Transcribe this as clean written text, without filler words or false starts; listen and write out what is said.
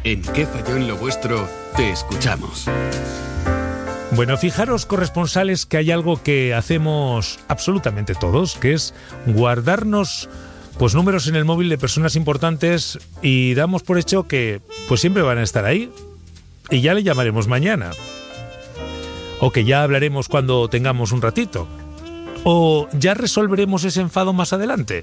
En ¿Qué falló en lo vuestro? Te escuchamos. Bueno, fijaros, corresponsales, que hay algo que hacemos absolutamente todos, que es guardarnos pues números en el móvil de personas importantes y damos por hecho que pues siempre van a estar ahí y ya le llamaremos mañana. O que ya hablaremos cuando tengamos un ratito. O ya resolveremos ese enfado más adelante.